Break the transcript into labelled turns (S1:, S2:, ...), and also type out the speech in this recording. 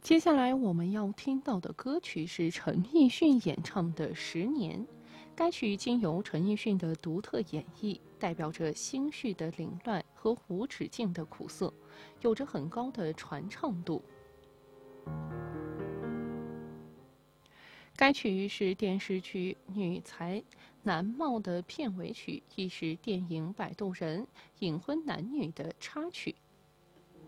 S1: 接下来我们要听到的歌曲是陈奕迅演唱的《十年》。该曲经由陈奕迅的独特演绎，代表着心绪的凌乱和无止境的苦涩，有着很高的传唱度。该曲是电视剧《女才男貌》的片尾曲，亦是电影《摆渡人》隐婚男女的插曲。